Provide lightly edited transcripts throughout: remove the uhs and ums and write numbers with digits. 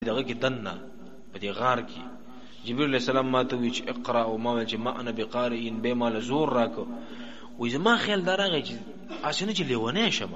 دغه کې دنه په دې غار کې جبرئیل علیہ السلام ما ته وی چې اقرا او ما چې ما انا بقارئ به مال زور راکو وې زما خیال دراغه چې اسنه چې لیونه شم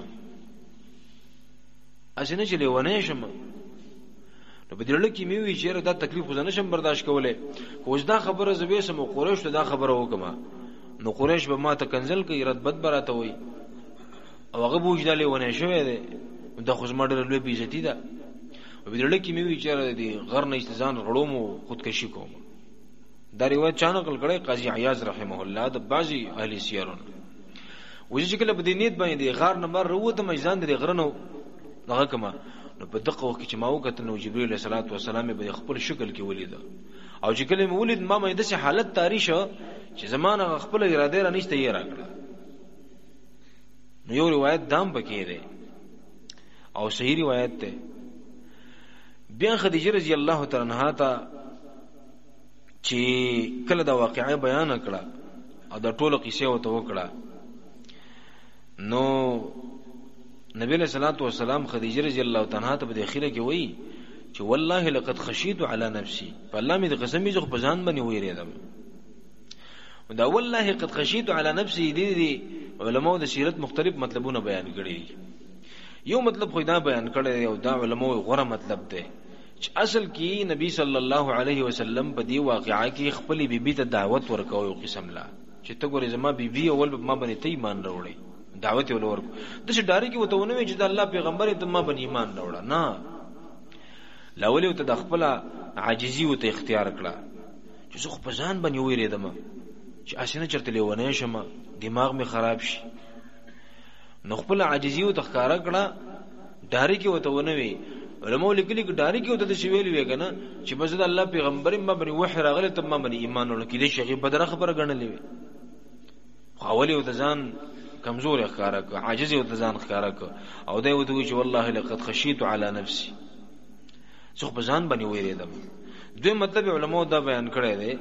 نو په دې لکه مې وی چې دا تکلیف خو نه شم برداشت کولای کوژ دا خبره زوی سم قریش ته دا خبره وکما نو قریش به ما ته کنزل کوي رتبت براته وي او هغه بوج دالې ونه شوې ده دا خو زما ډېر لوی بیزتی ده په دې لکه مې وی چې دې غر نه استزان غړوم خودکشي کوم دا روایت چا نقل کړی قاضي عیاض رحمه الله د بعضی اهل سیرون وځي چې کله په دې نیت باندې غار نمبر وروته میدان دې غرنو هغه کما نو په دغه وخت چې ما وکړ نو جبرئیل علیه الصلاۃ والسلام به خپل شکل کې ولید او چې کله مولد ما مې د څه حالت تاریخ چې زمانه خپل اراده را نشته یې راکړه نو یو روایت دام پکې ده او صحیح روایت ده بیا خدیجه رضی الله تعالی عنها ته چې کله دا واقعه بیان کړه او دا ټوله قصه وته وکړه نو نبی علیہ الصلوۃ والسلام خدیجه رضی الله تعالی عنها ته په اخیره کې وایي چې والله لقد خشیت علی نفسی فالله می د قسم یې په ځان باندې ویریدم دا والله قد خشیت علی نفسی دي علماء د سیرت مختلف مطلبونه بیان کړي یو مطلب خو دا بیان کړي او دا علماء غوړه مطلب ده چې اصل کې نبی صلی الله علیه وسلم په دی واقعا کې خپل بیبي ته دعوت ورکاو یو قسم لا چې ته ګورې زما بیبي اول ما باندې ته ایمان راوړې دعوت ول ورکو د څه ډاری کې وته ونه چې د الله پیغمبر ته ما باندې ایمان راوړه نه لاولې وته د خپل عاجزي وته اختیار کړه چې زه خو په ځان باندې وېریدم چې اسنه چرته لیونه شم دماغ می خراب شي نو خپل عاجزي وته ښکارا کړه ډاری کې وته ونه وی علماء لیکلي چې ډاری کې وته د شویل وی کنه چې بس د الله پیغمبر ما باندې وحی راغله ته ما باندې ایمان ورکړي دې شي بدره خبره غنلې وی خو اولي وته ځان کمزور ښکارا کو عاجز وته ځان ښکارا کو او دا وته چې والله لقد خشیت علی نفسی څو په ځان باندې ویریدم دوی مطلب علماء دا بیان کړی دی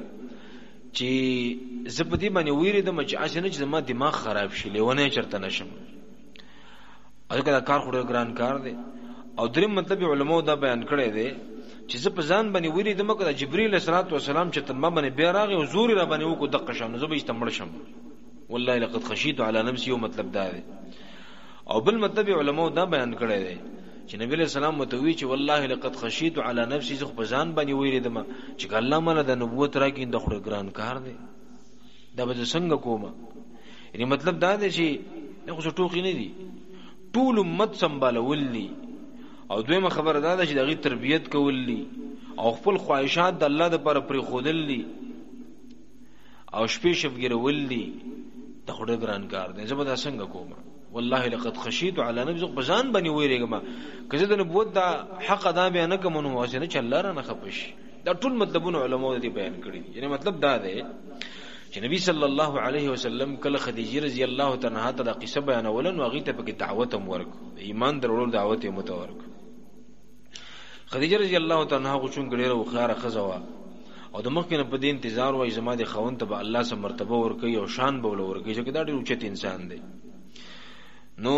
چې زپدی باندې ویریدم چې اسنه چې زما دماغ خراب شي لیونه چرته نشم اګه دا کار خوري ګران کار دی او دریم مطلب علماء دا بیان کړی دی چې زپ ځان باندې ویریدم کړه جبرئیل علیه السلام چې تم باندې بیا راغی او زوري را باندې وکړه دقه شم زه به استمر شم والله لقد خشیت علی نفسی یو مطلب دا دی او بل مطلب علماء دا بیان کړی دی چې نبی علیہ السلام متوی چې والله لقد خشیت علی نفسی زه په ځان باندې ویریدم چې الله مله د نبوت راکې د خور ګران کار دی دا به څنګه کومه یعنی مطلب دا دی چې خو ټوکی نه دی ټول امت سنبالوللی او دویمه خبره دا ده چې دغه تربیت کوللی او خپل خواهشات د الله د پر پرې خودللی او شپې شفګروللی د خور ګران کار دی زه به څنګه کومه والله لقد خشیت علی نفسی بزان بنی ویریګما کزه د نبوت دا حق ادا بیان کوم نو واسنه چې الله را نه خپش دا ټول مطلبونه علماء دې بیان کړی یعنی مطلب دا دی چې نبی صلی الله علیه وسلم کله خدیجه رضی الله تعالی عنها ته قصه بیانولن او هغه ته په دعوت هم ورک ایمان درول دعوت یې متورک خدیجه رضی الله تعالی عنها غوښون ګډیره او خاره خزوا او د مخکنه په دې انتظار وای زما د خوند ته الله سم مرتبه ورکي او شان بوله ورکي چې دا ډېر اوچت انسان دی نو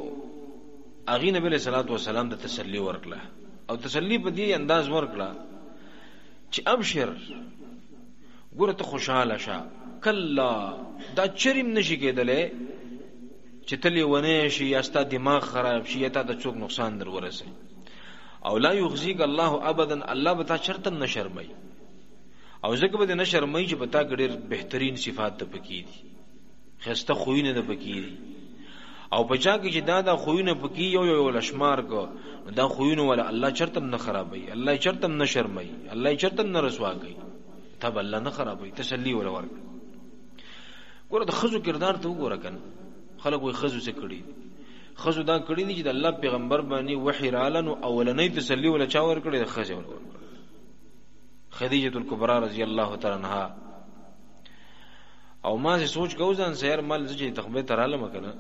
اغه نبی علیہ الصلوۃ والسلام د تسلی ورکړه او تسلی په دې انداز ورکړه چې ابشر ګوره ته خوشاله شه کلا دا چریم نشي کېدلې چې تلی ونه شي یا ستا دماغ خراب شي یا تا د څوک نقصان در ورسي او لا یخزیک الله ابدا الله به تا چرته نشرمای او ځکه به نه شرمای چې پتا ګډیر بهترین صفات ته پکې دي خسته خوینه ده پکې دي او بچا کې چې دا خوینه پکې یو لشمار کو دا خوینه ولا الله چرته نه خرابای الله چرته نه شرمای الله چرته نه رسوا کوي تب الله نه خرابای تسلی ولا ورک ګوره د خزو کردار ته وګوره کنه خلک وي خزو څه کړی خزو دا کړی دي چې د الله پیغمبر باندې وحی رالن او اولنې تسلی ولا چا ور کړی د خزو ور خدیجه الکبرى رضی الله تعالی عنها او ما زه سوچ کوم ځان سیر مال چې تخبه تراله مکنه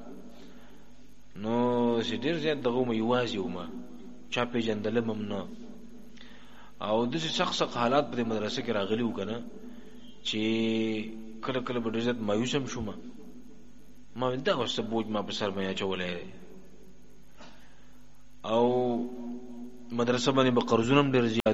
نو سیدر زیات دغه مې یوازې ومه چا پیژندل ممنه او د شخص حالات په مدرسې کې راغلی وکنه چې کله کله به عزت مایوسم شوم ما دا اوس بوج ما په سر باندې چولې او مدرسې باندې به قرضونه ډېر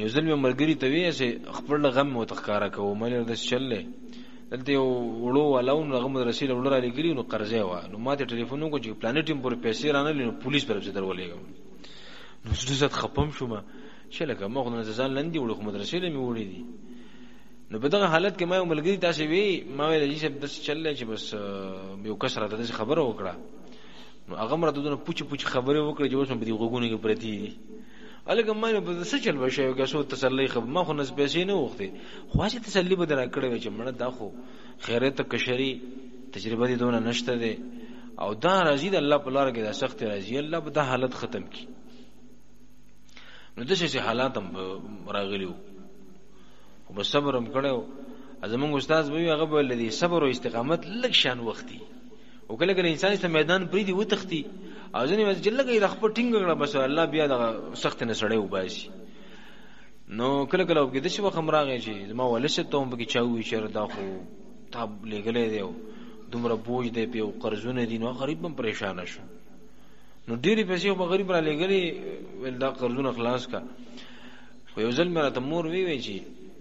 یو ځل مې ملګری ته وی چې خپل غم مو تخکارا کوو مې د چلې دلته یو وړو والاون هغه مدرسې له وړو را لګري نو قرضه و نو ماته ټلیفون وکړ چې پلانټیم پر پیسې رانه نو پولیس پر ځای درولېګم نو زه خپم شوم چې لکه ما خو نه ځان لندې وړو مدرسې له مې وړې دي نو په دغه حالت کې ما یو ملګری تاسو وی ما ویل چې بس چلې چې بس یو کس راته د خبره وکړه نو هغه مرته دونه پوچ خبره وکړه چې اوس په دې غوګونه کې پرتی دي الګ ما نه په څه چل بشه یو کسو تسلی خب ما خو نس پیسې نه وخته خو چې تسلی به درا کړې چې مړه دا خو خیرت کشری تجربه دي دونه نشته ده او دا راځي د الله په لار کې دا سخت راځي الله به دا حالت ختم کړي نو د څه حالات هم راغلیو خو به صبر هم کړو زمونږ استاد به هغه بل دي صبر او استقامت لږ شان وختي او کله کله انسان ته میدان پری دی و تختی او ځنې وځي لګي د خپل ټینګ غړ بس الله بیا د سخت نه سړی وباسي نو کله کله وګړي د شي وخت راغی چې ما ولسه ته هم بګی چاوي چر دا خو تاب لګلې دی دومره بوج دی په قرضونه دي نو غریب هم پریشان شو نو ډېری پیسې په غریب را لګلې ول دا قرضونه خلاص کا خو یو ځل مې ته مور وی چې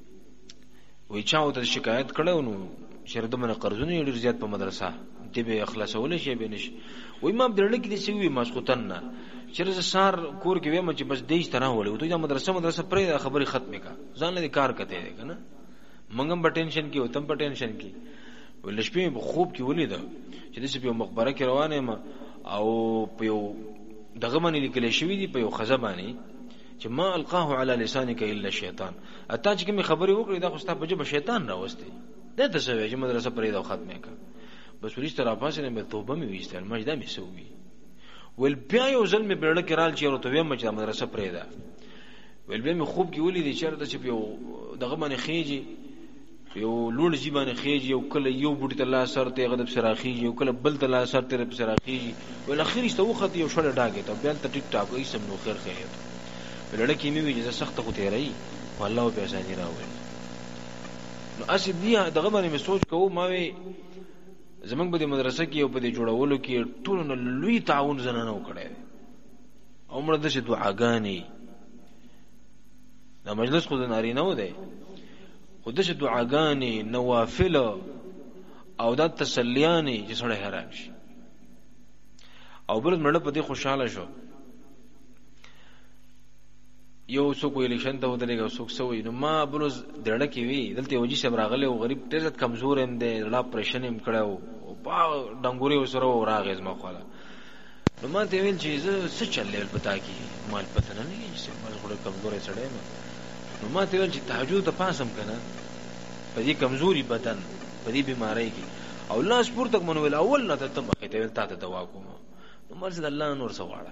وی چاو ته شکایت کړو نو شرط باندې قرضونه ډېر زیات په مدرسه دی به اخلاصول شي به نش وای ما بدرل کې دي سی وی مسخوتن نه چیرې سار کور کې ویم چې بس دیش تنه ولې ته دا مدرسه پرې خبري ختمه کا ځان له کار کته دی کنه منګم په ټینشن کې او تم په ټینشن کې ول شپې په خوب کې ولید چې د سپیو مقبره کې روانه ما او په یو دغه باندې لیکل شوی دی په یو خزبانی چې ما القاه علی لسانک الا الشیطان اته چې کوم خبري وکړي دا خو ستاسو په جبه شیطان راوستي دا څه وی چې مدرسه پرې دا ختمه کا بس وريش تر افاسه نه توبه مې وېستل مجدا مې سوي ول بیا یو ځل مې بیرړه کرال چې ورته وې مې مدرسه پرې ده ول بیا مې خوب کې ولې دي چرته چې یو دغه باندې خېجي یو لوړ جی باندې خېجي یو کله یو بوټي ته لا سر ته غدب سراخي یو کله بل ته لا سر ته سراخي ول اخر است وخت یو شړ ډاګه ته بیا ته ټیک ټاک ایسم نو خیر خیر ولړه کې مې وې چې سخت خو تیرې والله په ځای راوړل نو اسی بیا دغه باندې مې سوچ کوم ما وې زمنګ په دې مدرسه کې او په دې جوړولو کې ټول نو لوی تعاون زنانه وکړي او موږ د څه دعاګانې دا مجلس خو د ناری نه و دی خو د څه دعاګانې نوافل او د تسلیانې چې سره حیران شي او بل مړ په دې خوشاله شو یو څوک الیکشن ته ودرېږي څوک سوې نو ما بلوز دړه کې وی دلته وجي سم راغله او غریب ډېر کمزور هم دی لا پرېشن هم کړو او با ډنګوري وسره راغېز ما خو نو ما ته ویل چې زه څه چلل پتا کی مال پته نه چې مال غوړ کمزورې سړی نو ما ته ویل چې تهجد ته پاسم کنه په دې کمزوري بدن په دې بیماری کې او الله سپورت تک منول اول نه ته مخې ته ویل تا ته دوا کوم نو مرزد الله نور سواړه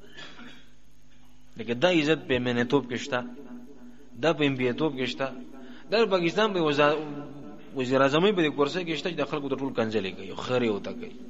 لکه دا عزت په منتوب کې شته دا په امبیتوب کې شته د پاکستان په وزیر اعظم په کورسه کې شته چې د خلکو د ټول کنځلې کوي خیر یو تا کوي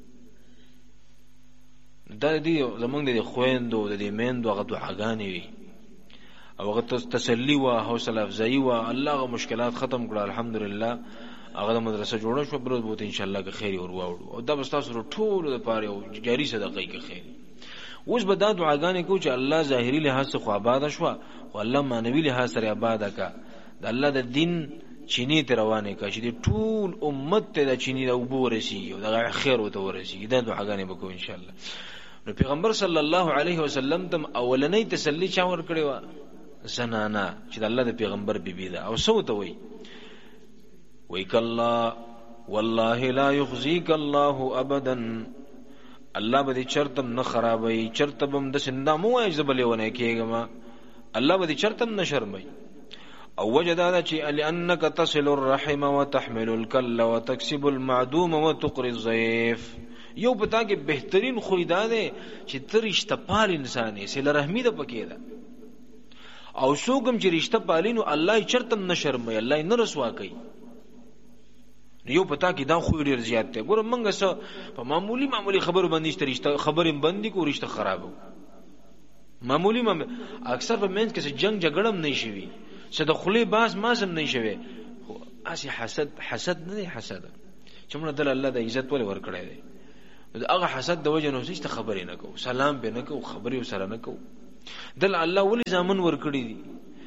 دا دې زمونږ د خويندو د دې میندو هغه دعاګانې وي او هغه تسلی او حوصله افزایی او الله مشکلات ختم کړه الحمدلله هغه مدرسه جوړه شو بل بوت ان شاء الله که خیر او ورو او دا بس تاسو ټول د پاره او جاری صدقې کې خیر اوس به دا دعاګانې کو چې الله ظاهري لحاظ څخه آباد شو او الله مانوي لحاظ سره آباد کا د الله د دین چینی ته روانه کا چې ټول امت ته د چینی او بورسي او د خیر او تورسي دا دعاګانې وکړو ان شاء الله نو پیغمبر صلی الله علیه وسلم تم اولنۍ تسلی چا ور کړی و زنانا چې د الله د پیغمبر بیبي ده او سو ته وای کلا والله لا يخزيك الله ابدا الله به چرتم نه خرابای چرتم د سندامو ایزبلونه کېګما الله به چرتم نه شرمای او وجدادا چې لانك تصل الرحم وتحمل الكل وتكسب المعدوم وتقري الضيف یو پتا کې بهترین خویدا ده چې تر رشتہ پال انسان یې سره رحمی ده پکې ده او څوکم چې رشتہ پالینو الله چرتم نه شرمای الله نه رسوا کوي یو پتا کې دا خو ډیر زیات دی ګوره منګه سه په معمولی خبرو باندې رشتہ خبرې باندې کو رشتہ خرابو معمولی اکثر په منځ کې جنگ جګړم نه شي څه د خلی باس مازم نه شي خو اسی حسد نه حسد چې موږ د الله د عزت ولې ور کړی دی هغه حسد د وجه نه هیڅ خبرې نه کو سلام به نه کو خبرې سره نه کو دل الله ولې زامن ور کړی دي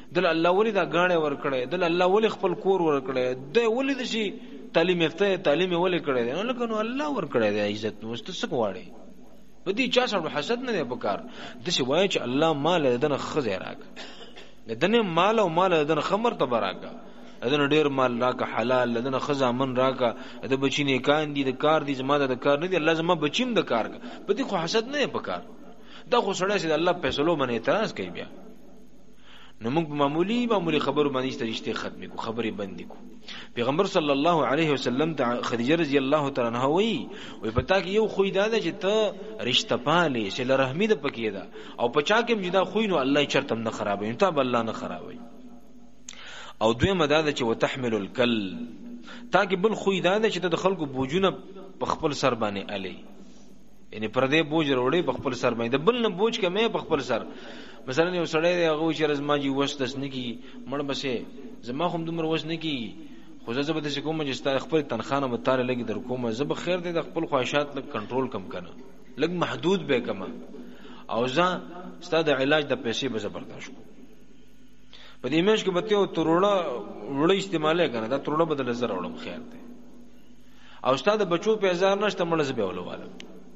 دل الله ولې دا غاڼه ور کړې دل الله ولې خپل کور ور کړې د ولې د شي تعلیم یافته تعلیم ولې کړې نو لکه نو الله ور کړې د عزت نو ست څه غواړي بدی چا سره حسد نه پکار د شي وای چې الله مال دنه خزه راک دنه مال او مال دنه خمر ته براکا دنه ډیر مال راکا حلال دنه خزه من راکا د بچی نه کان دي د کار دي زما د کار نه دي الله زما بچیم د کار بدی خو حسد نه پکار دا خو سړی چې الله فیصلو باندې اعتراض کوي بیا نو موږ معمولی خبرو باندې رشته ختمې کو خبرې بندې کو پیغمبر صلی الله علیه وسلم ته خدیجه رضی الله تعالی عنها وی پتا کې یو خوې دا چې ته رشتہ پالې چې لرحمی د پکې ده او پچا کې مجدا خوې نو الله چرته نه خرابوي ته الله نه خرابوي او دویمه دا چې وتحمل الکل تاکي بل خوې دا چې ته د خلکو بوجونه په خپل سر باندې علي یعنی پردې بوج وروړي په خپل سر باندې بل نه بوج کمه په خپل سر مثلا یو سړی دی هغه چې رزما جی وسدس نکی مړ بسه زما هم دومره وس نکی خو زه به د کوم چې ست خپل تنخانه متاله لګي در کومه زه به خیر دی د خپل خواهشات لګ کنټرول کم کنه لګ محدود به کما او ځا ست د علاج د پیسې به زبرداشت کو په دې مېش کې به ته تروړه استعماله کنه دا تروړه بدل زر وړم خیر دی او استاد بچو په هزار نشته مړ زبې ولواله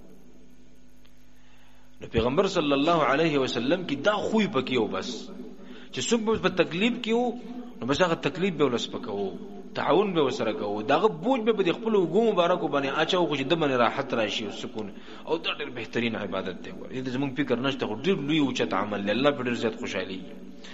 نو پیغمبر صلی الله علیه وسلم کی دا خوې پکې او بس چې څوک په تکلیف کې وو نو بس هغه تکلیف به ولس پکاو تعاون به وسره کوو داغه بوج به د خپل وګو مبارک باندې اچو خو چې د باندې راحت راشي او سکون او دا ډېر بهترین عبادت دی ګور دې زمونږ فکر نشته خو ډېر لوی او چت عمل الله په ډېر زیات خوشحالي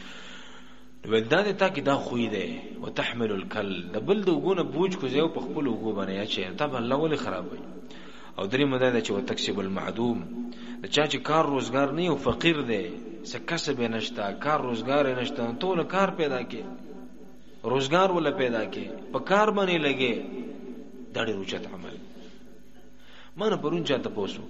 ولدان ته کې دا خوې دی وتحمل الکل د بل د وګونه بوج کو زیو په خپل وګو باندې اچي ته الله ولې خرابوي او درې مدد چې وتکسب المعدوم د چا چې کار روزګار نه او فقیر دی څه کسب نشته کار روزګار نشته ټول کار پیدا کې روزګار ولا پیدا کې په کار باندې لګي دا ډېر اوچت عمل ما نه پرون چاته پوسوک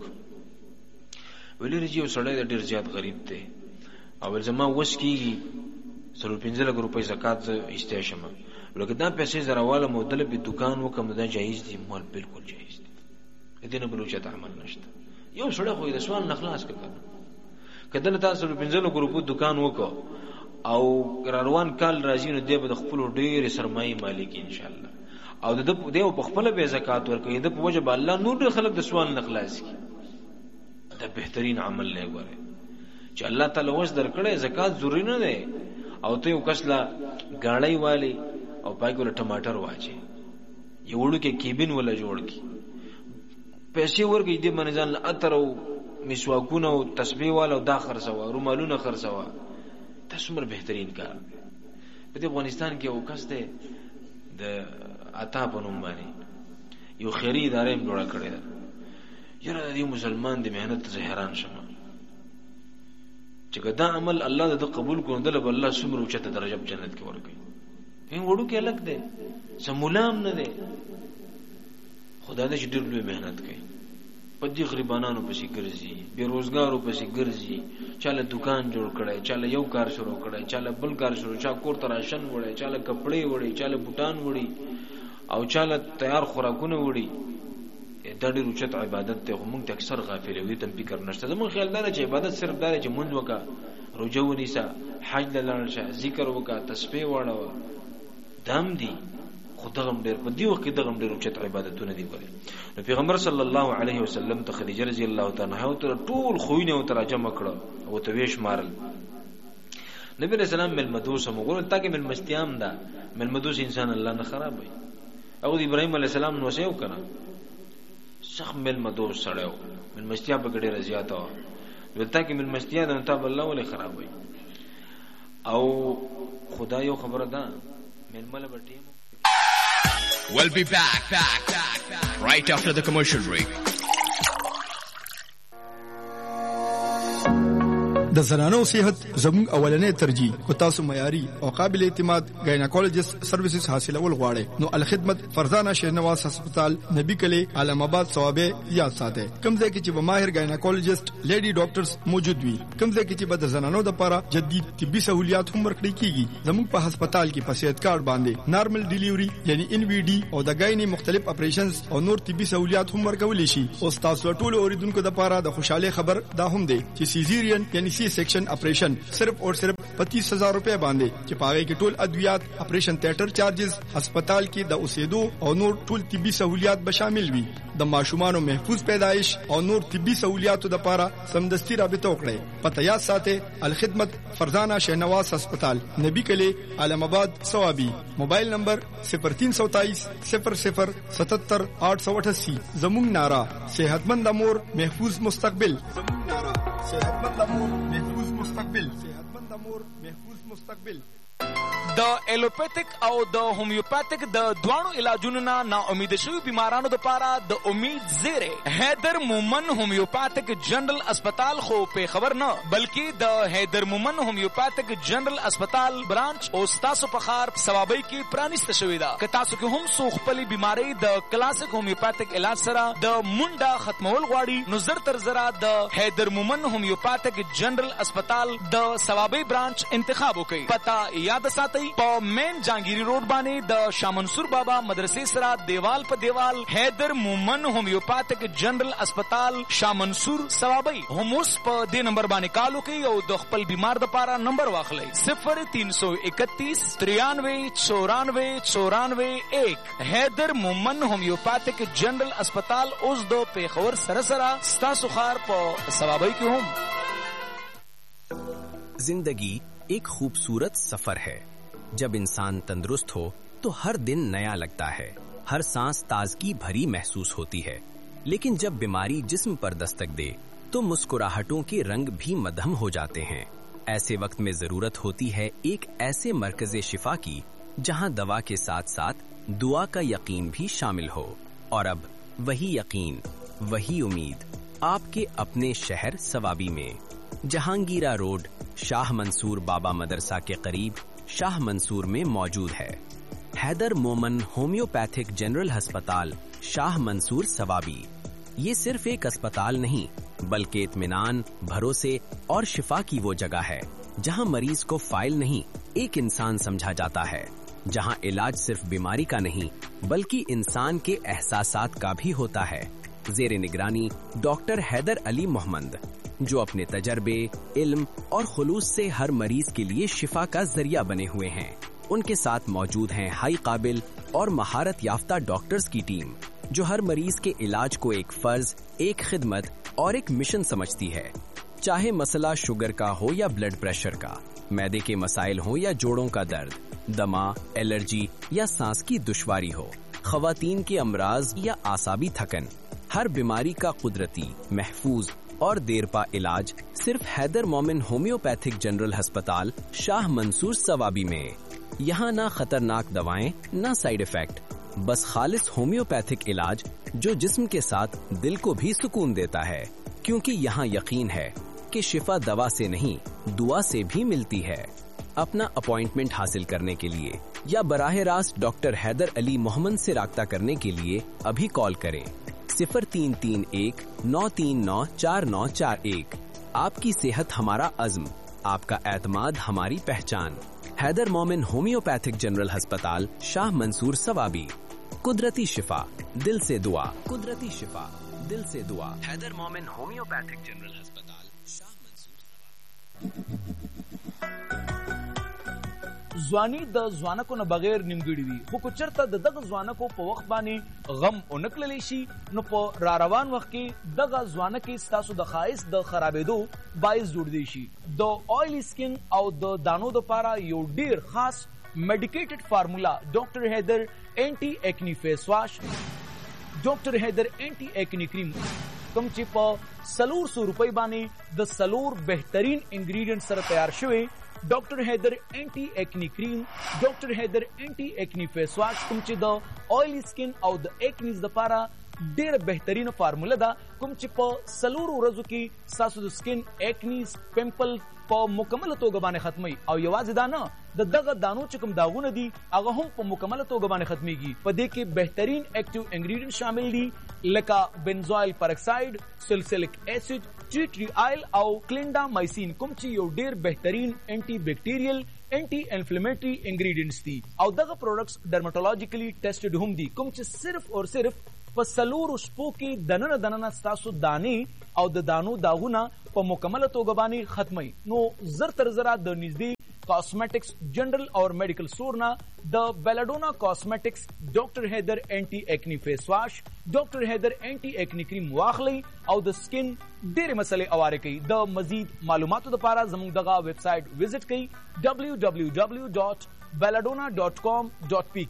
ویلې رجیو سړی ډېر زیات غریب دی او زما وس کیږي 15 روپۍ زکات استعشم لکه دا پیسې زراواله مودل په دکان وکم دا جایز دي مال بالکل جایز دي دینه بل اوچت عمل نشته یو سړی خو د سوال نخلاص کړه کله تاسو په 15 روپۍ دکان وکاو او روان کال راځي نو دی به د خپل ډېر سرمایه مالک ان شاء الله او د دیو په خپل به زکات ورکوي د په وجه الله نور خلک د سوال نخلاص کی دا بهترین عمل نه غواړي چې الله تعالی وس درکړي زکات ضروري نه ده او ته یو کسلا غاړی والی او پای کوله ټماټر واچي یو وړو کې کیبن ولا جوړ کی پیسې ورګي دې باندې ځان اتر او مسواکونه او تسبیح والا دا خرڅوا رومالونه خرڅوا تاسو بهترین کار په افغانستان کې یو کس دی د عطا په نوم باندې یو خیري ادارې جوړه کړې ده یره دې مسلمان د مهنت ته حیران شمه چې دا عمل الله د قبول کړي دله بل الله سمرو چته درجه په جنت کې ورکړي این وړو کې الګ دی سمولام نه دی خدای دې ډېر لوی مهنت کوي په دې غریبانو پسې ګرځي بیروزګارو پسې ګرځي چاله دکان جوړ کړي چاله یو کار شروع کړي چاله بل کار شروع چا کور تراشن وړي چاله کپڑے وړي چاله بوتان وړي او چاله تیار خوراکونه وړي دا ډېر اوچت عبادت ته موږ ته اکثر غافل وي تم فکر نشته زموږ خیال دا چې عبادت صرف دا چې مونږ وکا روزه ونیسا حج لاله شه ذکر وکا تسبیح وړو دام دي خدغم ډېر په دې وخت کې دغم ډېر اوچت عبادتونه دي کولې نو پیغمبر صلی الله علیه وسلم ته خدیجه رضی الله تعالی عنها تر ټول خوینه او ترجمه کړه او ته ویش مارل نبی رسول الله ملمدوس موږ ته کې ملمستیام دا ملمدوس انسان الله نه خرابوي او ابراهیم علیه السلام نو سیو کړه شخ ملمدوس سړیو ملمستیا په ګډه رضیات او ولته کې ملمستیا د انتاب الله ولې خرابوي او خدای خبره ده ململ بټیم. We'll be back right after the commercial break. د زنانو صحت زموږ اولنې ترجیح او تاسو معیاري او قابل اعتماد ګایناکولوژیست سرویسز حاصلول غواړئ نو الخدمت فرزانه شهنواز هسپتال نبی کلی علم آباد ثوابه یاد ساتئ کوم ځای کې چې به ماهر ګایناکولوژیست لیډي ډاکټرز موجود وي کوم ځای کې چې به د زنانو لپاره جدي طبي سہولیات هم ورکړي کیږي زموږ په هسپتال کې په صحت کارت باندې نارمل ډیلیوري یعنی ان وی ډي او د ګایني مختلف اپریشنز او نور طبي سہولیات هم ورکول شي او تاسو ټول اوریدونکو لپاره د خوشاله خبر دا هم دی چې سیزیرین یعنی سیکشن اپریشن صرف اور صرف ₹35,000 باندې چې پاره کې ټول ادویات، اپریشن تیاتر چارجز، هسپتال کې د اوسېدو او نور ټول طبي سہولیات به شامل وي. د ماشومانو محفوظ پیدایش او نور طبي سہولیاتو لپاره سمدستي رابطه وکړئ. پته یاد ساتئ، الخدمت فرزانہ شهنواز هسپتال، نبی کلی، عالم آباد، ثوابی. موبایل نمبر 0327 00 77 888. زمون نارا صحتمند امور محفوظ مستقبل. زمون نارا صحتمند امور محفوظ مستقبل. صحتمند امور محفوظ مستقبل. د ایلوپیتھک او د هومیوپیتھک د دوانو علاجونو نه نا امید شوی بیمارانو لپاره د امید زیره حیدر مومن هومیوپیتھک جنرال اسپتال خو په خبر نه بلکې د حیدر مومن هومیوپیتھک جنرال اسپتال برانچ او تاسو په خار ثوابي کې پرانیسته شوی دا که تاسو کې هم سو خپل بیماری د کلاسیک هومیوپیتھک علاج سره د منډه ختمول غواړي نو زر تر زرا د حیدر مومن هومیوپیتھک جنرال اسپتال د ثوابي برانچ انتخاب وکړئ. پتا یاد ساتئ په مین جانگیری روډ باندې د شاه منصور بابا مدرسې سره دیوال په دیوال حیدر مومن هومیوپیتھک جنرال اسپتال شاه منصور ثوابي. هم اوس په دې نمبر باندې کال وکړئ او د خپل بیمار لپاره نمبر واخلئ 0331 93 94 حیدر مومن هومیوپیتھک جنرال اسپتال اوس د پیښور سره سره ستاسو خار په ثوابي کې هم. जिंदगी एक खूबसूरत सफर है. जब इंसान तंदुरुस्त हो तो हर दिन नया लगता है, हर सांस ताजगी भरी महसूस होती है. लेकिन जब बीमारी जिस्म पर दस्तक दे तो मुस्कुराहटों के रंग भी मध्यम हो जाते हैं. ऐसे वक्त में जरूरत होती है एक ऐसे मरकज़े शिफा की जहां दवा के साथ साथ दुआ का यकीन भी शामिल हो. और अब वही यकीन, वही उम्मीद आपके अपने शहर सवाबी में जहांगीरा रोड शाह मंसूर बाबा मदरसा के करीब शाह मंसूर में मौजूद है. हैदर मोमन होम्योपैथिक जनरल अस्पताल शाह मंसूर सवाबी. ये सिर्फ एक अस्पताल नहीं बल्कि इत्मीनान, भरोसे और शिफा की वो जगह है जहां मरीज को फाइल नहीं एक इंसान समझा जाता है, जहां इलाज सिर्फ बीमारी का नहीं बल्कि इंसान के एहसासात का भी होता है. जेर निगरानी डॉक्टर हैदर अली मोहम्मद जो अपने तजर्बे, इल्म और खुलूस से हर मरीज के लिए शिफा का जरिया बने हुए हैं. उनके साथ मौजूद हैं हाई काबिल और महारत याफ्ता डॉक्टर्स की टीम जो हर मरीज के इलाज को एक फर्ज, एक खिदमत और एक मिशन समझती है. चाहे मसला शुगर का हो या ब्लड प्रेशर का, मैदे के मसाइल हो या जोड़ों का दर्द, दमा, एलर्जी या सांस की दुश्वारी हो, खवातीन के अमराज या आसाबी थकन, हर बीमारी का कुदरती, महफूज और देरपा इलाज सिर्फ हैदर मोमिन होम्योपैथिक जनरल अस्पताल शाह मंसूर सवाबी में. यहाँ ना खतरनाक दवाएं, ना साइड इफेक्ट, बस खालिस होम्योपैथिक इलाज जो जिस्म के साथ दिल को भी सुकून देता है. क्योंकि यहाँ यकीन है कि शिफा दवा से नहीं दुआ से भी मिलती है. अपना अपॉइंटमेंट हासिल करने के लिए या बराह रास्त डॉक्टर हैदर अली मोहम्मद से राब्ता करने के लिए अभी कॉल करें 0331 939 4941. आपकी सेहत हमारा अज़्म, आपका एतमाद हमारी पहचान. हैदर मोमिन होम्योपैथिक जनरल अस्पताल शाह मंसूर सवाबी. कुदरती शिफा दिल से दुआ. कुदरती शिफा दिल से दुआ. हैदर मोमिन होम्योपैथिक जनरल अस्पताल शाह मंसूर सवाबी. ځواني د ځوانکو نه بغیر نیمګړي وي خو که چېرته د دغه ځوانکو په وخت باندې غم ونکړلی شي نو په راروان وخت کې دغه ځوانکې ستاسو د ښایست د خرابېدو باعث جوړدی شي. د آیلی سکن او د دانو دپاره یو ډیر خاص میډیکیټډ فارمولا ډاکټر حیدر اینټي ایکنی فیس واش، ډاکټر حیدر اینټي ایکنی کریم کوم چې په 400 روپۍ باندې د 4 بهترین انګریډینټ سره تیار شوی ډاکټر حیدر اینټي ایکنی کریم، ډاکټر حیدر اینټي ایکنی فیس واش کوم چې د آیلی سکن او د ایکنیز لپاره ډیر بهترینه فارموله ده کوم چې په 4 ورځو کې ستاسو د سکن ایکنیز پمپل په مکمله توګه باندې ختمي او یوازې دا نه د دغه دانو چې کوم داغونه دي هغه هم په مکمله توګه باندې ختميږي. په دې کې بهترین ایکټیو انګریډینټ شامل دي لکه بنزوایل پرکساید، سلسلک ایسید، ټی ټری آیل او کلینډامایسین کوم چې یو ډیر بهترین انټي بیکټیریل، انټي انفلیمیټری انګریډینټس دي او دغه پروډکټس ډرماټولوژیکلی ټیسټډ هم دي کوم چې صرف او صرف په 4 شپو کې دننه ستاسو دانې او د دانو داغونه په مکمله توګه باندې ختمي. نو زر تر زره د نږدې कॉस्मेटिक्स जनरल और मेडिकल स्टोर ना the belladonna cosmetics doctor Haider anti acne face wash doctor Haider anti acne cream वाखली और द स्किन डेरे मसले अवारे कई द मजीद मालूमात द पारा जमुंग दगा वेबसाइट विजिट कई www.belladonna.com.pk